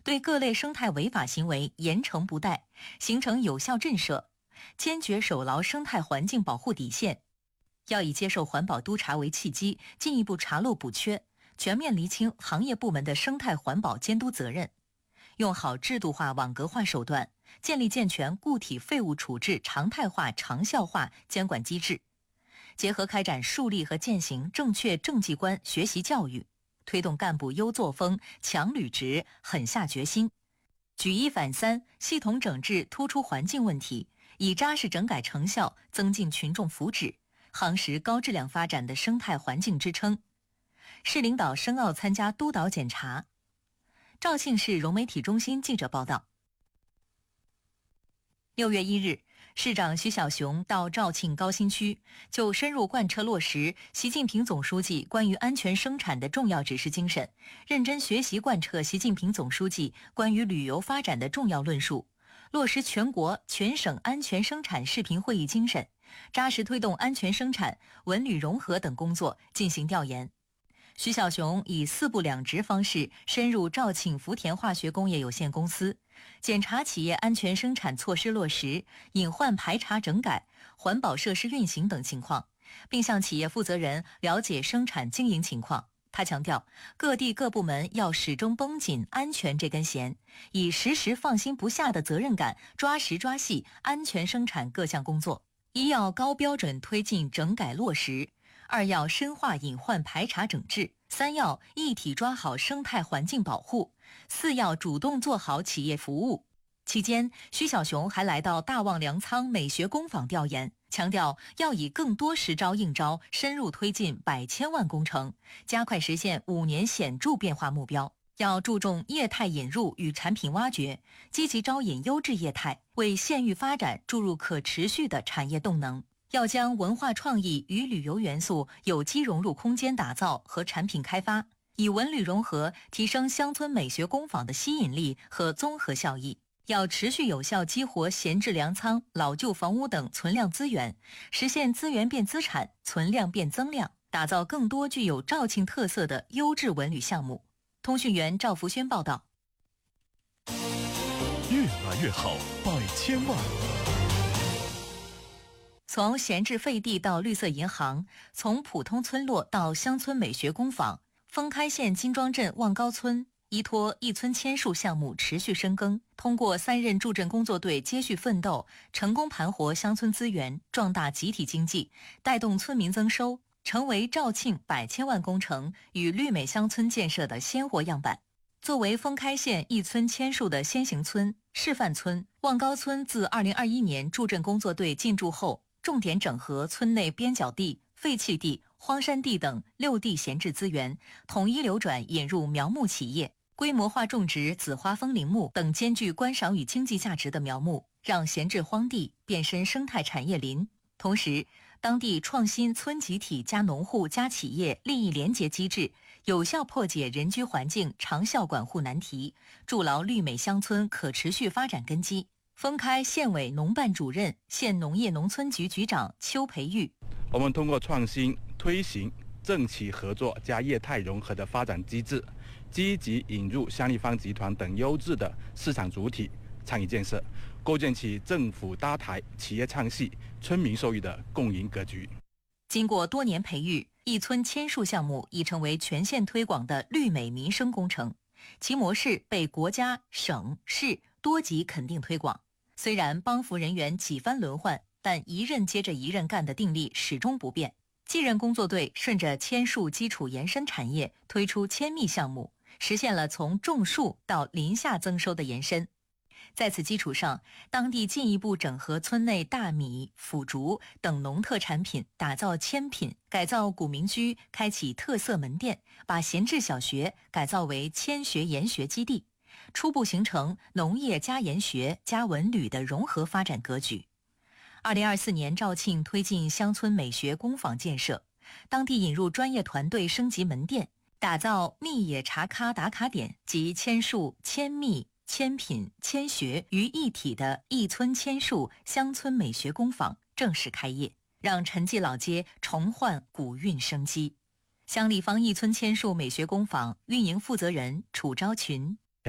对各类生态违法行为严惩不贷，形成有效震慑，坚决守牢生态环境保护底线。要以接受环保督查为契机，进一步查漏补缺，全面厘清行业部门的生态环保监督责任，用好制度化、网格化手段，建立健全固体废物处置常态化、长效化监管机制，结合开展树立和践行正确政绩观学习教育，推动干部优作风、强履职、狠下决心，举一反三，系统整治突出环境问题，以扎实整改成效增进群众福祉，夯实高质量发展的生态环境支撑。市领导申奥参加督导检查。肇庆市融媒体中心记者报道。6月1日，市长徐小雄到肇庆高新区，就深入贯彻落实习近平总书记关于安全生产的重要指示精神，认真学习贯彻习近平总书记关于旅游发展的重要论述，落实全国全省安全生产视频会议精神，扎实推动安全生产、文旅融合等工作进行调研。徐小雄以4部2职方式深入肇庆福田化学工业有限公司，检查企业安全生产措施落实、隐患排查整改、环保设施运行等情况，并向企业负责人了解生产经营情况。他强调，各地各部门要始终绷紧安全这根弦，以时时放心不下的责任感抓实抓细安全生产各项工作。一要高标准推进整改落实，2要深化隐患排查整治，3要一体抓好生态环境保护，4要主动做好企业服务。期间，徐小雄还来到大望粮仓美学工坊调研，强调要以更多实招硬招，深入推进100千万工程，加快实现5年显著变化目标。要注重业态引入与产品挖掘，积极招引优质业态，为县域发展注入可持续的产业动能。要将文化创意与旅游元素有机融入空间打造和产品开发，以文旅融合提升乡村美学工坊的吸引力和综合效益。要持续有效激活闲置粮仓、老旧房屋等存量资源，实现资源变资产、存量变增量，打造更多具有肇庆特色的优质文旅项目。通讯员赵福轩报道。 越来越好，100千万。 从闲置废地到绿色银行，从普通村落到乡村美学工坊，封开县金庄镇望高村依托一村千树项目持续深耕，通过3任助镇工作队接续奋斗，成功盘活乡村资源，壮大集体经济，带动村民增收，成为肇庆100千万工程与绿美乡村建设的鲜活样板。作为封开县一村千树的先行村、示范村，望高村自2021年助镇工作队进驻后，重点整合村内边角地、废弃地、荒山地等6地闲置资源，统一流转引入苗木企业，规模化种植紫花风铃木等兼具观赏与经济价值的苗木，让闲置荒地变身生态产业林。同时，当地创新村集体加农户加企业利益联结机制，有效破解人居环境长效管护难题，筑牢绿美乡村可持续发展根基。封开县委农办主任、县农业农村局局长邱培玉。 我们通过创新推行政企合作加业态融合的发展机制，积极引入香立方集团等优质的市场主体参与建设，构建起政府搭台、企业唱戏、村民受益的共赢格局。 经过多年培育，一村千树项目已成为全县推广的绿美民生工程，其模式被国家、省、市多级肯定推广。虽然帮扶人员几番轮换，但一任接着一任干的定力始终不变。继任工作队顺着千树基础延伸产业推出千蜜项目，实现了从种树到林下增收的延伸。在此基础上，当地进一步整合村内大米、腐竹等农特产品，打造千品，改造古民居，开启特色门店，把闲置小学改造为千学研学基地，初步形成农业加研学加文旅的融合发展格局。2024年，肇庆推进乡村美学工坊建设，当地引入专业团队升级门店，打造蜜野茶咖打卡点及千树、千蜜、千品、千学于一体的一村千树乡村美学工坊正式开业，让陈记老街重焕古韵生机。香立方一村千树美学工坊运营负责人楚昭群。